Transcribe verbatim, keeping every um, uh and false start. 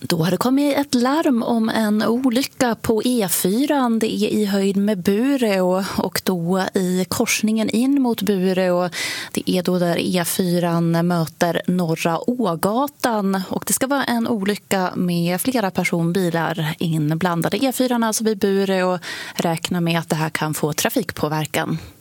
Då har det kommit ett larm om en olycka på E fyra. Det är i höjd med Bureå och då i korsningen in mot Bureå. Det är då där E fyra möter Norra Ågatan och det ska vara en olycka med flera personbilar inblandade. E fyra alltså vid Bureå räknar med att det här kan få trafikpåverkan.